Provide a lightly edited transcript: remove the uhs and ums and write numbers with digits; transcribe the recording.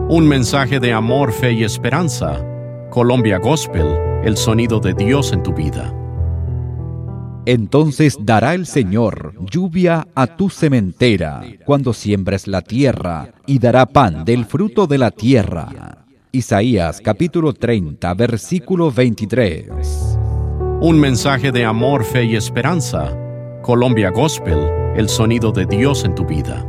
Un mensaje de amor, fe y esperanza. Colombia Gospel, el sonido de Dios en tu vida. Entonces dará el Señor lluvia a tu sementera cuando siembres la tierra, y dará pan del fruto de la tierra. Isaías capítulo 30, versículo 23. Un mensaje de amor, fe y esperanza. Colombia Gospel, el sonido de Dios en tu vida.